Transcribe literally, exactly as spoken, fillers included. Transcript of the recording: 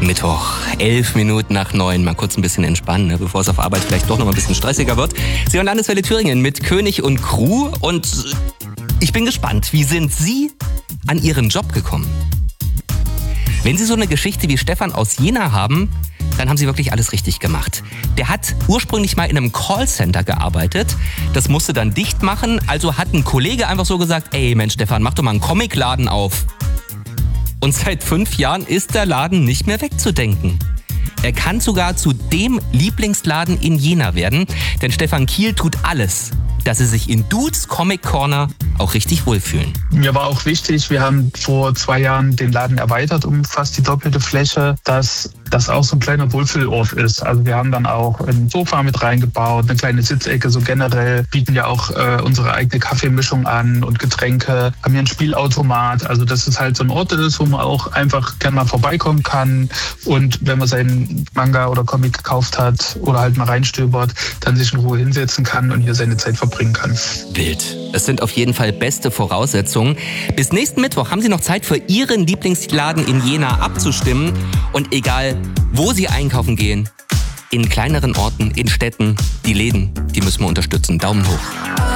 Mittwoch, elf Minuten nach neun. Mal kurz ein bisschen entspannen, ne, bevor es auf Arbeit vielleicht doch noch ein bisschen stressiger wird. Sie hören Landeswelle Thüringen mit König und Crew. Und ich bin gespannt, wie sind Sie an Ihren Job gekommen? Wenn Sie so eine Geschichte wie Stefan aus Jena haben, dann haben Sie wirklich alles richtig gemacht. Der hat ursprünglich mal in einem Callcenter gearbeitet. Das musste dann dicht machen. Also hat ein Kollege einfach so gesagt, ey Mensch Stefan, mach doch mal einen Comicladen auf. Und seit fünf Jahren ist der Laden nicht mehr wegzudenken. Er kann sogar zu dem Lieblingsladen in Jena werden, denn Stefan Kiel tut alles, dass sie sich in Dudes Comic Corner auch richtig wohlfühlen. Mir war auch wichtig, wir haben vor zwei Jahren den Laden erweitert um fast die doppelte Fläche, dass das auch so ein kleiner Wohlfühlort ist. Also wir haben dann auch ein Sofa mit reingebaut, eine kleine Sitzecke, so generell bieten ja auch äh, unsere eigene Kaffeemischung an und Getränke, haben hier einen Spielautomat, also dass es halt so ein Ort ist, wo man auch einfach gerne mal vorbeikommen kann und wenn man seinen Manga oder Comic gekauft hat oder halt mal reinstöbert, dann sich in Ruhe hinsetzen kann und hier seine Zeit verbringen kann. Wild. Es sind auf jeden Fall beste Voraussetzungen. Bis nächsten Mittwoch haben Sie noch Zeit für Ihren Lieblingsladen in Jena abzustimmen. Und egal, wo Sie einkaufen gehen, in kleineren Orten, in Städten, die Läden, die müssen wir unterstützen. Daumen hoch.